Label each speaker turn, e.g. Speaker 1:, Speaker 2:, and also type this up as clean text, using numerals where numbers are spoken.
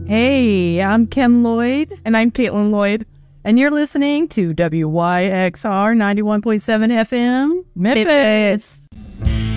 Speaker 1: Hey, I'm Kim Lloyd.
Speaker 2: And I'm Caitlin Lloyd.
Speaker 1: And you're listening to WYXR 91.7 FM, Memphis.